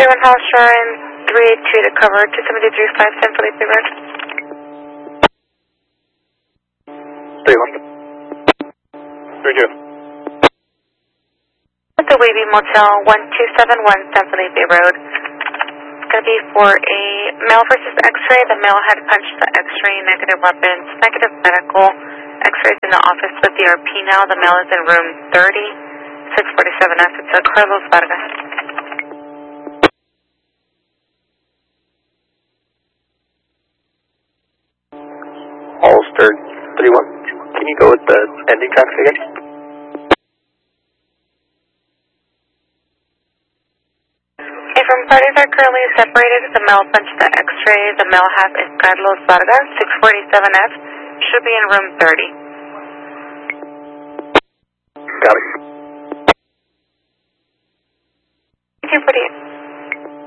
31 House Sharon 382 to cover 273 5 San Felipe Road. 31. 32. At the Wavy Motel 1271 San Felipe Road. It's going to be for a male versus x-ray. The male had punched the x-ray, negative weapons, negative medical. X-rays in the office with the RP now. The male is in room 30, 647F. It's a Carlos Vargas. Holster 31. Can you go with the ending traffic again? From parties are currently separated. The male punched the x-ray. The male half is Carlos Vargas, 647F. Should be in room 30. Got it. 248.